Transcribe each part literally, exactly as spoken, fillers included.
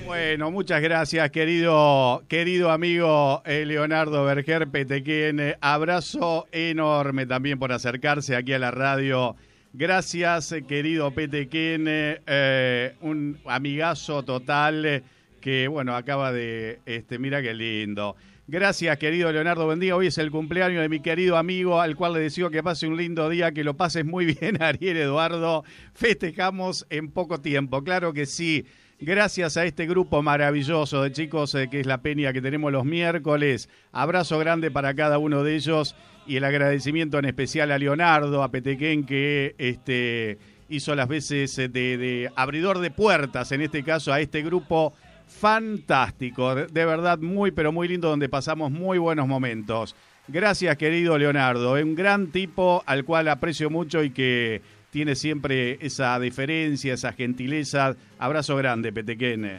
Bueno, muchas gracias, querido, querido amigo eh, Leonardo Berger Petequén. Eh, abrazo enorme también por acercarse aquí a la radio. Gracias, eh, querido Petequén, eh, eh, un amigazo total eh, que, bueno, acaba de, este, mira qué lindo. Gracias, querido Leonardo, buen día. Hoy es el cumpleaños de mi querido amigo, al cual le deseo que pase un lindo día, que lo pases muy bien, Ariel Eduardo. Festejamos en poco tiempo, claro que sí. Gracias a este grupo maravilloso de chicos eh, que es la peña que tenemos los miércoles. Abrazo grande para cada uno de ellos y el agradecimiento en especial a Leonardo, a Petequén, que este, hizo las veces de, de abridor de puertas, en este caso a este grupo fantástico, de verdad muy pero muy lindo, donde pasamos muy buenos momentos. Gracias, querido Leonardo, un gran tipo al cual aprecio mucho y que tiene siempre esa deferencia, esa gentileza. Abrazo grande, Petequén.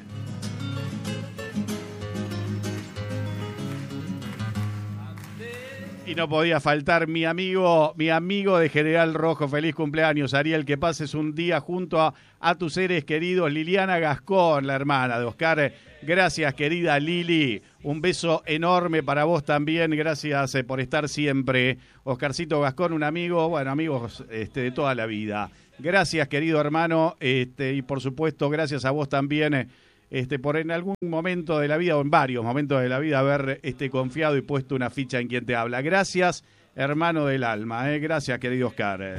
Y no podía faltar mi amigo, mi amigo de General Rojo. Feliz cumpleaños, Ariel, que pases un día junto a, a tus seres queridos. Liliana Gascón, la hermana de Oscar. Gracias, querida Lili. Un beso enorme para vos también. Gracias eh, por estar siempre. Oscarcito Gascón, un amigo, bueno, amigos este, de toda la vida. Gracias, querido hermano. Este, y por supuesto, gracias a vos también. Eh, Este, por en algún momento de la vida o en varios momentos de la vida haber este, confiado y puesto una ficha en quien te habla. Gracias, hermano del alma. ¿eh? Gracias, querido Oscar.